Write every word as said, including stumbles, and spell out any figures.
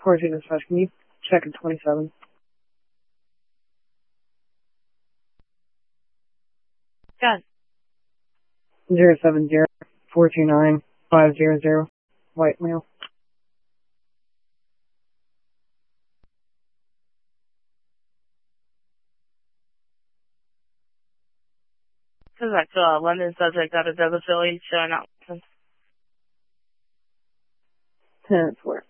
fourteen is five. Can you check at twenty-seven? Good. Zero seven zero four two nine five zero zero. White male. Correct. Uh, London subject out of Douglas Philly, showing up. Tenants where?